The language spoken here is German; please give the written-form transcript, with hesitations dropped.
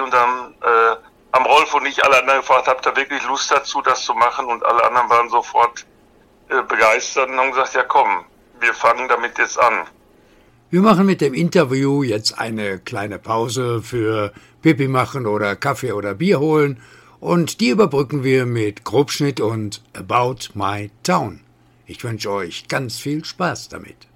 und dann haben Rolf und ich alle anderen gefragt, habt ihr wirklich Lust dazu, das zu machen? Und alle anderen waren sofort begeistert und haben gesagt, ja komm, wir fangen damit jetzt an. Wir machen mit dem Interview jetzt eine kleine Pause für Pipi machen oder Kaffee oder Bier holen und die überbrücken wir mit Grobschnitt und About My Town. Ich wünsche euch ganz viel Spaß damit.